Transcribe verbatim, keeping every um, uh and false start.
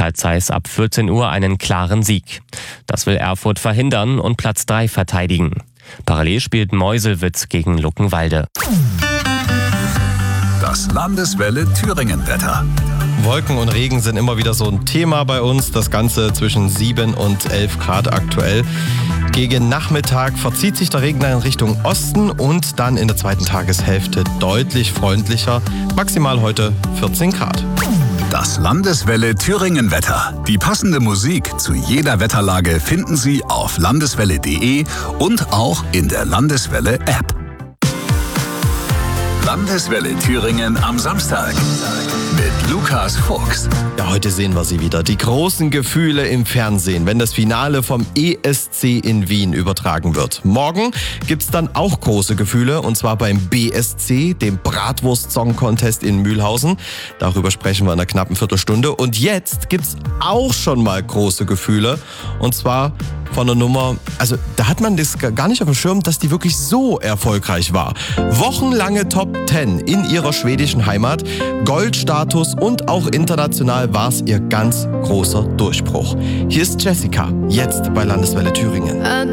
Carl Zeiss ab vierzehn Uhr einen klaren Sieg. Das will Erfurt verhindern und Platz drei verteidigen. Parallel spielt Meuselwitz gegen Luckenwalde. Das Landeswelle Thüringen-Wetter. Wolken und Regen sind immer wieder so ein Thema bei uns. Das Ganze zwischen sieben und elf Grad aktuell. Gegen Nachmittag verzieht sich der Regen in Richtung Osten und dann in der zweiten Tageshälfte deutlich freundlicher. Maximal heute vierzehn Grad. Das Landeswelle Thüringen-Wetter. Die passende Musik zu jeder Wetterlage finden Sie auf landeswelle punkt de und auch in der Landeswelle-App. Landeswelle Thüringen am Samstag mit Lukas Fuchs. Ja, heute sehen wir sie wieder. Die großen Gefühle im Fernsehen, wenn das Finale vom E S C in Wien übertragen wird. Morgen gibt's dann auch große Gefühle und zwar beim B S C, dem Bratwurst-Song-Contest in Mühlhausen. Darüber sprechen wir in einer knappen Viertelstunde. Und jetzt gibt's auch schon mal große Gefühle und zwar von der Nummer, also da hat man das gar nicht auf dem Schirm, dass die wirklich so erfolgreich war. Wochenlange Top zehn in ihrer schwedischen Heimat, Goldstatus und auch international war es ihr ganz großer Durchbruch. Hier ist Jessica, jetzt bei Landeswelle Thüringen.